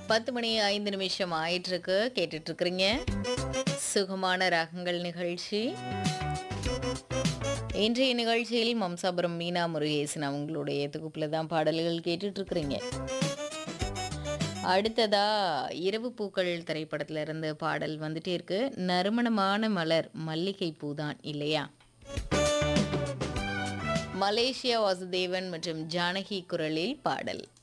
10 மணி 5 நிமிஷம் ஆயிட்டிருக்கு. கேட்டுட்டு இருக்கிறீங்க. சுகமான ராகங்கள் நிகழ்ச்சி. இன்றைய நிகழ்ச்சியில் மம்சாபுரம் மீனா முருகேசன் அவங்களுடைய தொகுப்புல தான் பாடல்கள் கேட்டுட்டு இருக்கிறீங்க. அடுத்ததா இரவு பூக்கள் திரைப்படத்துல இருந்து பாடல் வந்துட்டே இருக்கு. நறுமணமான மலர் மல்லிகை பூதான் இல்லையா? மலேசியா வாசுதேவன் மற்றும் ஜானகி குரலில் பாடல்.